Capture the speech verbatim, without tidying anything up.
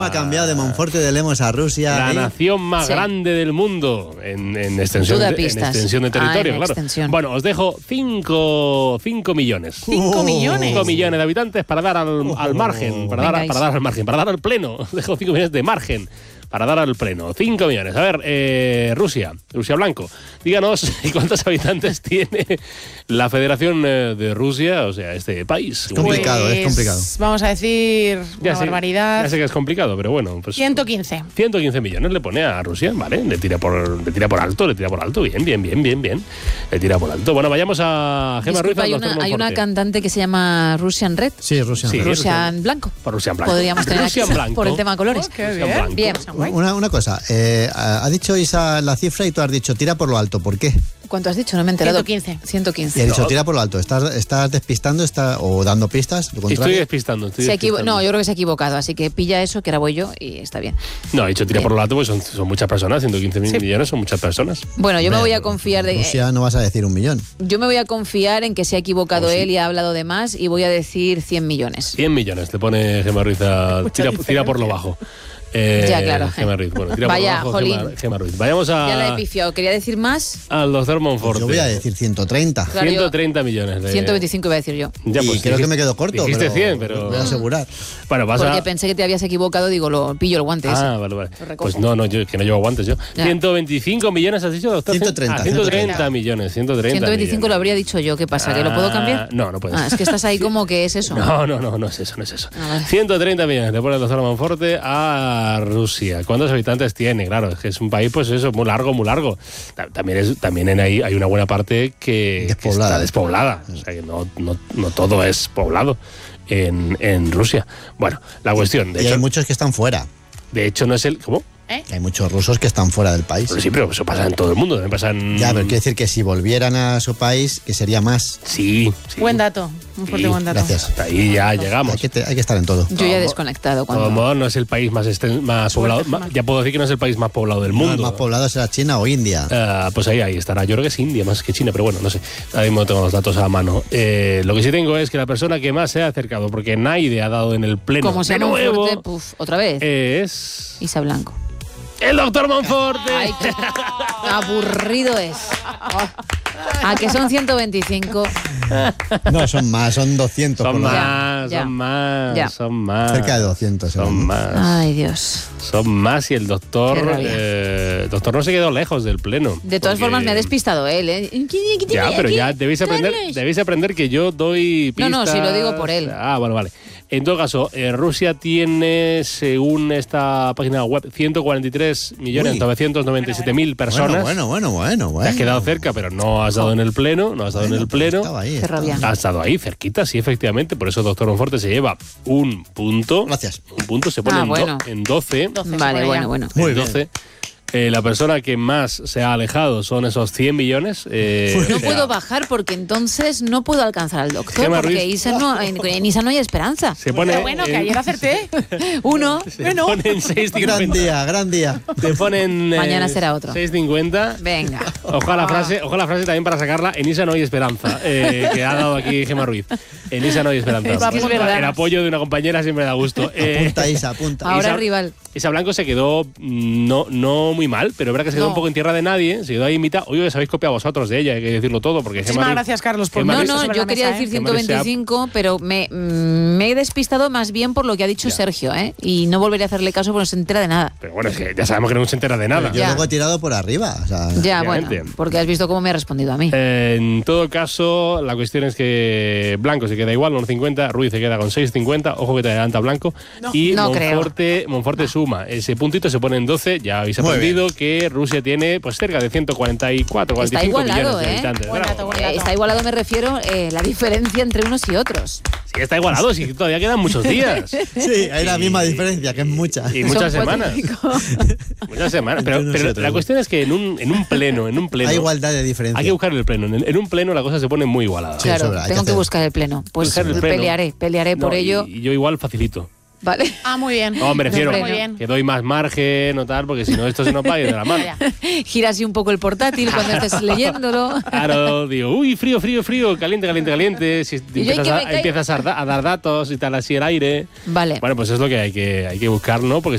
Ha cambiado de Monforte de Lemos a Rusia. La ¿eh? nación más Sí. grande del mundo en, en, extensión, Duda de, en pistas. extensión de territorio, Ah, en claro. extensión. Bueno, os dejo cinco millones. Cinco millones. cinco millones de habitantes para dar al, al margen, para dar, Vengáis. para dar al margen, para dar al pleno. Os dejo cinco millones de margen para dar al pleno. cinco millones. A ver, eh, Rusia, Rusia Blanco. Díganos cuántos habitantes tiene la Federación eh, de Rusia, o sea, este país. Es complicado, Pues, es complicado. Vamos a decir Ya una sé, barbaridad. Ya sé que es complicado, pero bueno, pues ciento quince. ciento quince millones le pone a Rusia, ¿vale? Le tira por, le tira por alto, le tira por alto. Bien, bien, bien, bien, bien. Le tira por alto. Bueno, vayamos a Gemma Ruiz. Disculpa, hay al una, doctor hay una Monforte. cantante que se llama Russian Red. Sí, Rusia. Sí. Russian Blanco. Por Rusia en blanco. Podríamos tener Rusia aquí en blanco. por el tema colores. Oh, qué Rusia en bien. blanco. Bien. Guay. Una, una cosa, eh, ha dicho Isa la cifra y tú has dicho tira por lo alto. ¿Por qué? ¿Cuánto has dicho? No me he enterado. ciento quince. ciento Y quince. ha dicho No. tira por lo alto. ¿Estás, estás despistando está, o dando pistas? ¿Lo Estoy contrario? despistando. Estoy Se equivo- despistando. no, yo creo que se ha equivocado, así que pilla eso, que ahora voy yo y está bien. No, he dicho tira Bien. por lo alto, pues son, son muchas personas. ciento quince mil Sí. millones son muchas personas. Bueno, yo me voy a Hombre, confiar de Rusia no vas a decir un millón. yo me voy a confiar en que se ha equivocado Oh, sí. él y ha hablado de más y voy a decir cien millones. cien millones. Le pone Gemma Ruiz a, Mucha tira, tira por lo bajo. Eh, Ya, claro. Gemma Ruiz. Bueno, tira Vaya, por lo bajo, jolín. Gemma, Gemma Ruiz. Vayamos a, Ya la he pifiado. Quería decir más. al doctor Pues Monforte. yo voy a decir ciento treinta. Claro, yo- ciento treinta millones. De... ciento veinticinco iba a decir yo. Ya, y pues, creo dijiste- que me quedo corto. Dijiste pero cien, pero... Voy a asegurar. Bueno, vas Porque a... pensé que te habías equivocado, digo, lo pillo el guante ese. Ah, vale, vale. Lo recojo. Pues no, no, yo que no llevo guantes yo. Ya. ciento veinticinco millones, ¿has dicho, doctor? ciento treinta, Ah, ciento treinta millones, ciento treinta ciento veinticinco lo millones. habría dicho yo. ¿Qué pasa? ¿Que lo puedo cambiar? Ah, No, no puedes. Ah, es que estás ahí como que es eso. No, no, no, no es eso, no es eso. Ah, vale. ciento treinta millones le pone el doctor Monforte a Rusia. ¿Cuántos habitantes tiene? Claro, es que es un país, pues eso, muy largo, muy largo. Ta- También, es, también en ahí hay una buena parte que, que Despoblada. está despoblada. O sea, que no, no, no todo es poblado en, en Rusia. Bueno, la cuestión, de Y hecho, hay muchos que están fuera. de hecho no es el... ¿Cómo? ¿Eh? Hay muchos rusos que están fuera del país. Pero sí, pero eso pasa en todo el mundo. También pasa en... Ya, pero quiere decir que si volvieran a su país, que sería más. Sí, sí. Buen dato. Un fuerte Sí, buen dato. Gracias. Hasta ahí ya Hay llegamos. que, te- hay que estar en todo. Yo ya he No, desconectado De cuando. todos modos, no es el país más, esten- más poblado. Fuerte, ma- Ya puedo decir que no es el país más poblado del No, el mundo. más poblado será China o India. Ah, pues ahí, ahí estará. Yo creo que es India más que China, pero bueno, no sé. Ahora mismo no tengo los datos a mano. Eh, lo que sí tengo es que la persona que más se ha acercado, porque nadie ha dado en el pleno Como se de llama nuevo, fuerte, puf, otra vez. es Isa Blanco. el doctor Monforte. Ay, qué aburrido es. Oh. A que son ciento veinticinco. No, son más, son doscientos. Son por lo menos. más, Ya, son más, ya. son más. Cerca de doscientos. Son según. más. Ay, Dios. Son más y el Qué doctor, rabia. eh, el doctor no se quedó lejos del pleno. De todas porque- formas, me ha despistado él. ¿eh? Ya, pero ya debéis aprender, debéis aprender que yo doy No, pistas. no, si lo digo por él. Ah, bueno, vale. En todo caso, eh, Rusia tiene, según esta página web, ciento cuarenta y tres millones novecientos noventa y siete mil personas. Bueno, bueno, bueno, bueno. Te has quedado cerca, pero no has dado en el pleno, no has dado en el pleno. Estaba ahí, Qué estaba. rabia. Has dado ahí, cerquita, sí, efectivamente. Por eso Doctor Monforte se lleva un punto. Gracias. Un punto se pone Ah, en, do- bueno. en doce. doce se Vale, pone bueno, ya. bueno. Muy en bien. doce. Eh, la persona que más se ha alejado son esos cien millones. eh, No o sea, puedo bajar porque entonces no puedo alcanzar al doctor. Gemma Porque Ruiz. Isa no, en, en Isa no hay esperanza. Se pone Pero bueno, que en- ayer acerté. Uno. Se pone en seis Gran cincuenta. día, gran día. Te ponen. eh, Mañana será otro. seis cincuenta. Venga. Ojo a la frase, ojo a la frase también para sacarla. En Isa no hay esperanza. eh, que ha dado aquí Gemma Ruiz. En Isa no hay esperanza. Es que es verdad. El apoyo de una compañera siempre da gusto. Eh, Apunta, Isa, apunta. Ahora Isa- rival. Isa Blanco se quedó mm, no, no muy mal, pero es verdad que se quedó No. un poco en tierra de nadie. Se quedó ahí en mitad. Oye, os habéis copiado vosotros de ella, hay que decirlo todo. Porque Muchísimas Gemma Ruiz- gracias, Carlos, por Gemma No, Ruiz- no, sobre yo la quería mesa, decir ¿eh? ciento veinticinco, pero me, mm, me he despistado más bien por lo que ha dicho Ya. Sergio, ¿eh? Y no volveré a hacerle caso porque no se entera de nada. Pero bueno, es que ya sabemos que no se entera de nada. Yo Ya. luego he tirado por arriba. O sea, Ya, bueno, Obviamente. porque has visto cómo me ha respondido a mí. Eh, en todo caso, la cuestión es que Blanco se queda igual, uno cincuenta, Ruiz se queda con seis cincuenta, ojo que te adelanta Blanco, y No creo. Monforte, Monforte suma. Ese puntito se pone en doce, ya habéis Muy aprendido que Rusia tiene pues cerca de ciento cuarenta y cuatro, cuarenta y Está cinco igualado, millones de ¿eh? habitantes. Buen Bravo. dato, buen Eh, dato. está igualado, me refiero, eh, la diferencia entre unos y otros. Sí, está igualado, sí, todavía quedan muchos días. sí, hay la misma diferencia, que es mucha. Y muchas Son cuatro semanas. y pico. Muchas semanas. Pero, Entre unos y pero otros. la cuestión es que en un, en un pleno, en un pleno. Hay igualdad de diferencia. Hay que buscar el pleno. En, en un pleno la cosa se pone muy igualada. Sí, Claro, eso hay que tengo que hacer. buscar el pleno. Pues Buscar el pleno. pelearé, pelearé por No, ello. Y, y yo igual facilito. ¿Vale? Ah, muy bien. No, me refiero No, muy bien. que doy más margen o tal, porque si no esto se nos va a ir de la mano. Ya. Gira así un poco el portátil cuando estés leyéndolo. Claro, digo, uy, frío, frío, frío, caliente, caliente, caliente. Si yo, empiezas, ¿y qué a, me cae? empiezas a, da- a dar datos y tal, así el aire. Vale. Bueno, pues es lo que hay que, hay que buscar, ¿no? Porque